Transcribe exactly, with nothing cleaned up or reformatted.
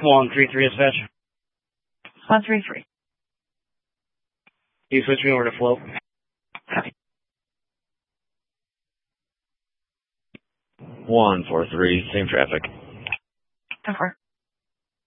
one three three dispatch. one three three. You switch me over to float. one four three, same traffic. ten four.